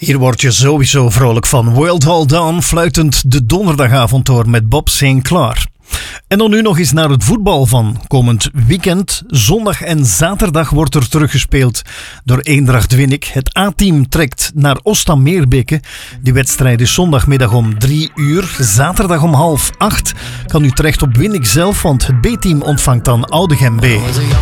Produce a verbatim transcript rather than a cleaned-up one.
Hier word je sowieso vrolijk van. World Hold On, fluitend de donderdagavond door met Bob Sinclair. En dan nu nog eens naar het voetbal van komend weekend. Zondag en zaterdag wordt er teruggespeeld door Eendracht Winnik. Het A-team trekt naar Osta-Meerbeke. Die wedstrijd is zondagmiddag om drie uur. Zaterdag om half acht kan u terecht op Winnik zelf, want het B-team ontvangt dan Oudegem B.